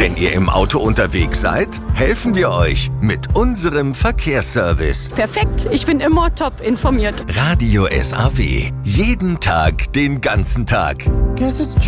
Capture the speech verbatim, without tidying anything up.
Wenn ihr im Auto unterwegs seid, helfen wir euch mit unserem Verkehrsservice. Perfekt, ich bin immer top informiert. Radio S A W. Jeden Tag, den ganzen Tag.